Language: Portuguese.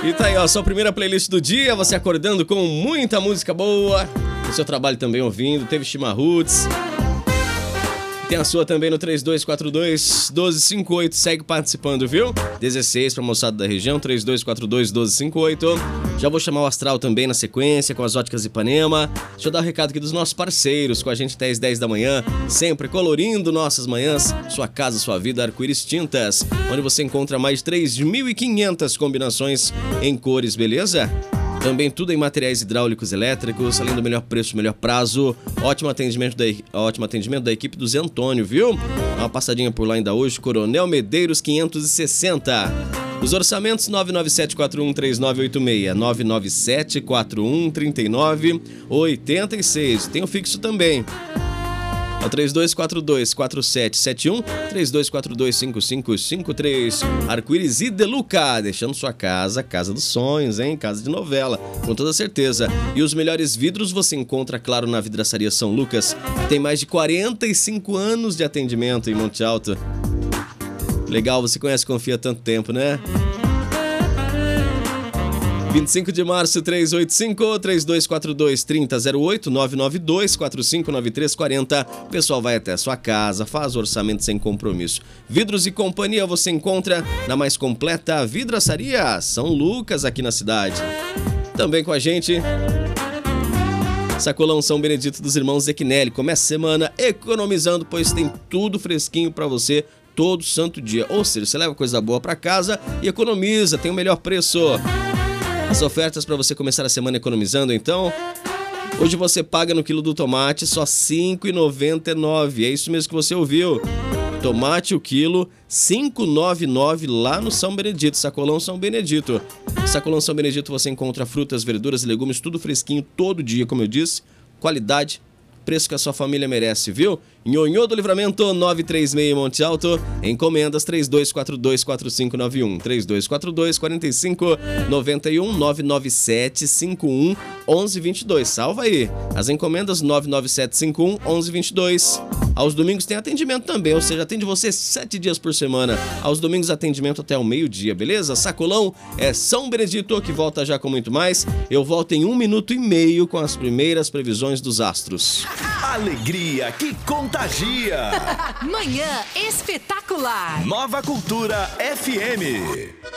E tá aí, ó, sua primeira playlist do dia, você acordando com muita música boa, o seu trabalho também ouvindo, teve Chimarruts. Tem a sua também no 3242-1258, segue participando, viu? 16 pra moçada da região, 3242-1258. Já vou chamar o Astral também na sequência, com as óticas Ipanema. Deixa eu dar um recado aqui dos nossos parceiros, com a gente até às 10 da manhã, sempre colorindo nossas manhãs, sua casa, sua vida, Arco-Íris Tintas, onde você encontra mais de 3.500 combinações em cores, beleza? Também tudo em materiais hidráulicos elétricos, além do melhor preço, melhor prazo. Ótimo atendimento da equipe do Zé Antônio, viu? Dá uma passadinha por lá ainda hoje, Coronel Medeiros 560. Os orçamentos 997-413986, 997-413986. Tem o fixo também. É o 3242-4771, 3242-5553. Arco-Íris e Deluca, deixando sua casa dos sonhos, hein? Casa de novela, com toda certeza. E os melhores vidros você encontra, claro, na Vidraçaria São Lucas. Tem mais de 45 anos de atendimento em Monte Alto. Legal, você conhece e confia há tanto tempo, né? 25 de março, 385-3242-3008, 992-459340. O pessoal vai até a sua casa, faz orçamento sem compromisso. Vidros e Companhia você encontra na mais completa Vidraçaria São Lucas, aqui na cidade. Também com a gente, Sacolão São Benedito dos Irmãos Zequinelli. Começa a semana economizando, pois tem tudo fresquinho pra você todo santo dia. Ou seja, você leva coisa boa pra casa e economiza, tem o melhor preço. As ofertas para você começar a semana economizando, então, hoje você paga no quilo do tomate só R$ 5,99. É isso mesmo que você ouviu. Tomate o quilo, R$ 5,99 lá no São Benedito, Sacolão São Benedito. Sacolão São Benedito você encontra frutas, verduras e legumes, tudo fresquinho todo dia, como eu disse. Qualidade, preço que a sua família merece, viu? Nhonhô do Livramento, 936 Monte Alto. Encomendas 3242-4591, 3242-4591, 997-51-1122. Salva aí. As encomendas 997-51-1122. Aos domingos tem atendimento também, ou seja, atende você 7 dias por semana. Aos domingos atendimento até o meio-dia, beleza? Sacolão é São Benedito, que volta já com muito mais. Eu volto em 1 minuto e meio com as primeiras previsões dos astros. Alegria que contagia. Manhã espetacular. Nova Cultura FM.